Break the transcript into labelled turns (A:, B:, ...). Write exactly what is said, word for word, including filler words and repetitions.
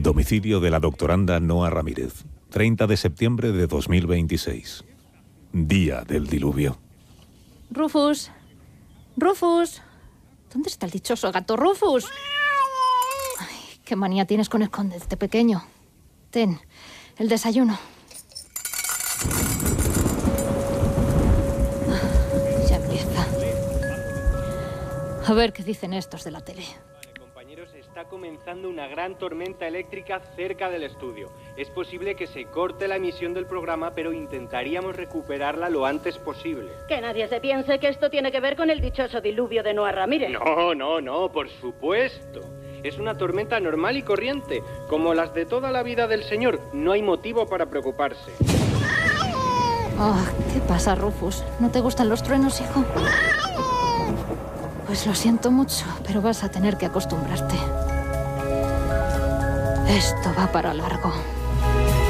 A: Domicilio de la doctoranda Noa Ramírez, treinta de septiembre de dos mil veintiséis. Día del diluvio.
B: Rufus. Rufus. ¿Dónde está el dichoso gato Rufus? Ay, qué manía tienes con esconderte, pequeño. Ten, el desayuno. Ah, ya empieza. A ver qué dicen estos de la tele.
C: Está comenzando una gran tormenta eléctrica cerca del estudio. Es posible que se corte la emisión del programa, pero intentaríamos recuperarla lo antes posible.
D: Que nadie se piense que esto tiene que ver con el dichoso diluvio de Noa Ramírez.
C: No, no, no, por supuesto. Es una tormenta normal y corriente, como las de toda la vida del señor. No hay motivo para preocuparse.
B: Oh, ¿qué pasa, Rufus? ¿No te gustan los truenos, hijo? Pues lo siento mucho, pero vas a tener que acostumbrarte. Esto va para largo.